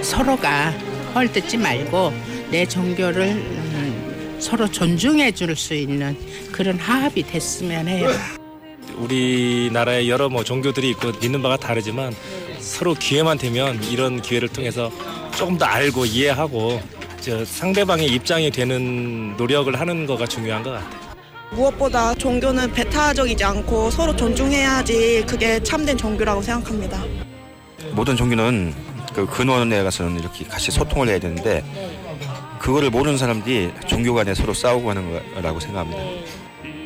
서로가 헐뜯지 말고 내 종교를 서로 존중해 줄 수 있는 그런 화합이 됐으면 해요. 우리나라에 여러 종교들이 있고 믿는 바가 다르지만 서로 기회만 되면 이런 기회를 통해서 조금 더 알고 이해하고 상대방의 입장이 되는 노력을 하는 거가 중요한 것 같아요. 무엇보다 종교는 배타적이지 않고 서로 존중해야지 그게 참된 종교라고 생각합니다. 모든 종교는 그 근원에 가서는 이렇게 같이 소통을 해야 되는데 그거를 모르는 사람들이 종교 간에 서로 싸우고 하는 거라고 생각합니다.